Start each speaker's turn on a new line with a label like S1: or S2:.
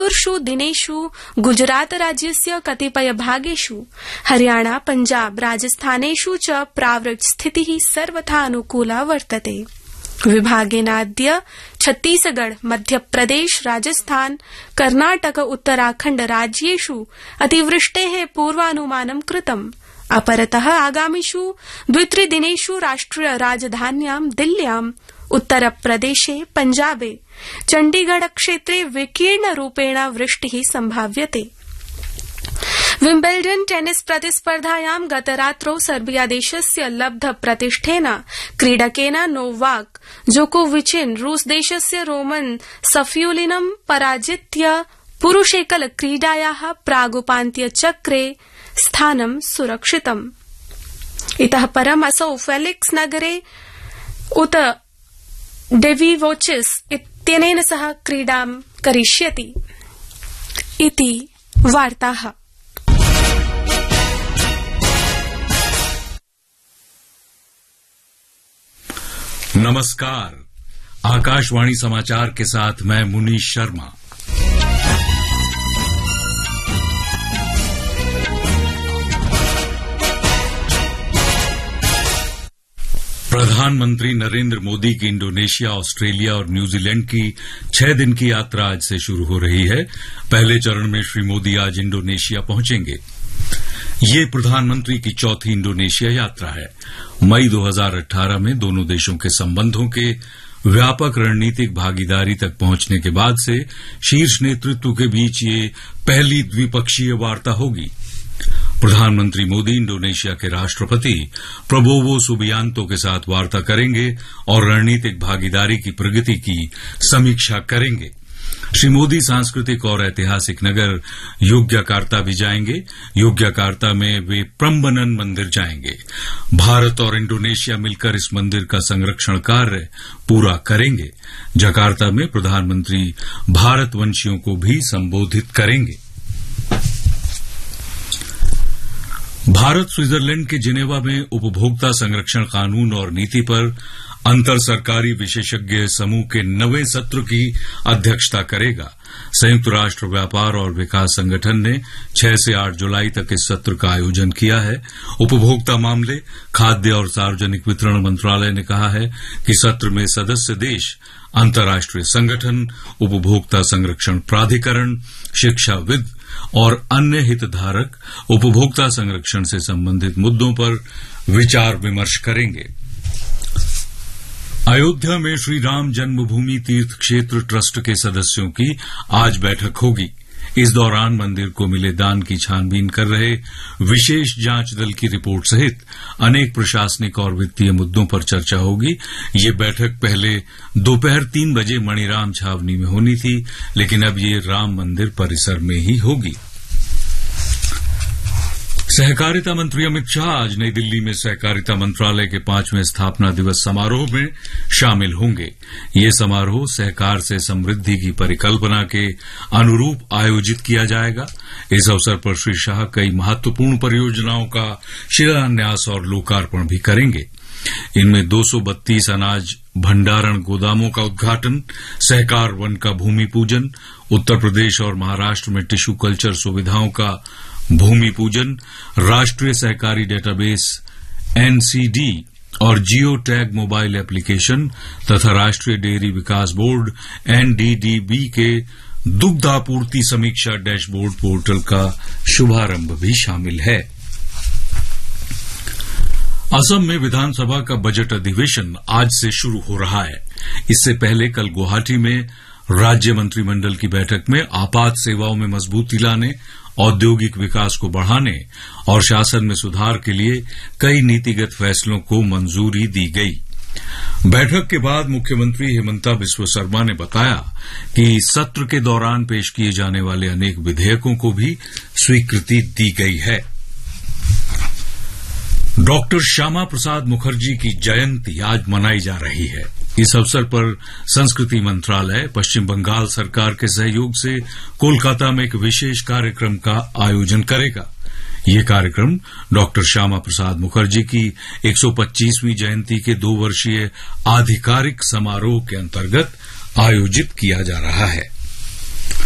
S1: चतुर्षु दिनेषु गुजरात राज्यस्य कतिपय भागेषु हरियाणा पंजाब राजस्थानेषु च प्रावृट् स्थितिः सर्वथा अनुकूला वर्तते। विभागेनाद्य छत्तीसगढ़ मध्यप्रदेश राजस्थान कर्नाटक उत्तराखण्ड राज्येषु अतिवृष्टेः पूर्वानुमानं कृतम्। अपरतः आगामिषु 2-3 दिनेषु राष्ट्रिय राजधान्यां दिल्ल्यां उत्तरप्रदेशे पंजाबे चण्डीगढ़ क्षेत्रे विकीर्ण रूपेण वृष्टिः संभाव्यते। विम्बल्डन टेनिस प्रतिस्पर्धायां गतरात्रौ सर्बियादेशस्य लब्धप्रतिष्ठेन क्रीडकेन नोवाक जोकोविचेन रूसदेशस्य रोमन सफियोलिनं पराजित्य पुरुषेकल क्रीडायाः प्रागुपान्त्यचक्रे स्थानं सुरक्षितम्। इतः परम् असौ फेलिक्स नगरे उत डेविवोचिस इत्यनेन सह क्रीडां करिष्यति इति वार्ताः।
S2: नमस्कार, आकाशवाणी समाचार के साथ मैं मुनीश शर्मा। प्रधानमंत्री नरेंद्र मोदी की इंडोनेशिया, ऑस्ट्रेलिया और न्यूजीलैंड की 6 दिन की यात्रा आज से शुरू हो रही है। पहले चरण में श्री मोदी आज इंडोनेशिया पहुंचेंगे। ये प्रधानमंत्री की चौथी इंडोनेशिया यात्रा है। मई 2018 में दोनों देशों के संबंधों के व्यापक रणनीतिक भागीदारी तक पहुंचने के बाद से शीर्ष नेतृत्व के बीच ये पहली द्विपक्षीय वार्ता होगी। प्रधानमंत्री मोदी इंडोनेशिया के राष्ट्रपति प्रबोवो सुबियांतो के साथ वार्ता करेंगे और रणनीतिक भागीदारी की प्रगति की समीक्षा करेंगे। श्री मोदी सांस्कृतिक और ऐतिहासिक नगर योग्यकार्ता भी जाएंगे। योग्यकार्ता में वे प्रम्बनन मंदिर जाएंगे। भारत और इंडोनेशिया मिलकर इस मंदिर का संरक्षण कार्य पूरा करेंगे। जकार्ता में प्रधानमंत्री भारतवंशियों को भी संबोधित करेंगे। भारत स्विट्जरलैंड के जिनेवा में उपभोक्ता संरक्षण कानून और नीति पर अंतर सरकारी विशेषज्ञ समूह के 9वें सत्र की अध्यक्षता करेगा। संयुक्त राष्ट्र व्यापार और विकास संगठन ने 6 से 8 जुलाई तक इस सत्र का आयोजन किया है। उपभोक्ता मामले, खाद्य और सार्वजनिक वितरण मंत्रालय ने कहा है कि सत्र में सदस्य देश अंतर्राष्ट्रीय संगठन, उपभोक्ता संरक्षण प्राधिकरण, शिक्षाविद और अन्य हितधारक उपभोक्ता संरक्षण से संबंधित मुद्दों पर विचार विमर्श करेंगे। अयोध्या में श्री राम जन्मभूमि तीर्थ क्षेत्र ट्रस्ट के सदस्यों की आज बैठक होगी। इस दौरान मंदिर को मिले दान की छानबीन कर रहे विशेष जांच दल की रिपोर्ट सहित अनेक प्रशासनिक और वित्तीय मुद्दों पर चर्चा होगी। ये बैठक पहले दोपहर 3 बजे मणिराम छावनी में होनी थी, लेकिन अब ये राम मंदिर परिसर में ही होगी। सहकारिता मंत्री अमित शाह आज नई दिल्ली में सहकारिता मंत्रालय के 5वें स्थापना दिवस समारोह में शामिल होंगे। ये समारोह सहकार से समृद्धि की परिकल्पना के अनुरूप आयोजित किया जाएगा। इस अवसर पर श्री शाह कई महत्वपूर्ण परियोजनाओं का शिलान्यास और लोकार्पण भी करेंगे। इनमें 232 अनाज भंडारण गोदामों का उद्घाटन, सहकार वन का भूमि पूजन, उत्तर प्रदेश और महाराष्ट्र में टिश्यू कल्चर सुविधाओं का भूमि पूजन, राष्ट्रीय सहकारी डेटाबेस एनसीडी और जियो टैग मोबाइल एप्लीकेशन तथा राष्ट्रीय डेयरी विकास बोर्ड एनडीडीबी के दुग्धापूर्ति समीक्षा डैशबोर्ड पोर्टल का शुभारंभ भी शामिल है। असम में विधानसभा का बजट अधिवेशन आज से शुरू हो रहा है। इससे पहले कल गुवाहाटी में राज्य मंत्रिमंडल की बैठक में आपात सेवाओं में मजबूती लाने, औद्योगिक विकास को बढ़ाने और शासन में सुधार के लिए कई नीतिगत फैसलों को मंजूरी दी गई। बैठक के बाद मुख्यमंत्री हिमंता बिस्वा शर्मा ने बताया कि सत्र के दौरान पेश किए जाने वाले अनेक विधेयकों को भी स्वीकृति दी गई है। डॉक्टर श्यामा प्रसाद मुखर्जी की जयंती आज मनाई जा रही है। इस अवसर पर संस्कृति मंत्रालय पश्चिम बंगाल सरकार के सहयोग से कोलकाता में एक विशेष कार्यक्रम का आयोजन करेगा। ये कार्यक्रम डॉक्टर श्यामा प्रसाद मुखर्जी की 125वीं जयंती के 2 वर्षीय आधिकारिक समारोह के अंतर्गत आयोजित किया जा रहा है।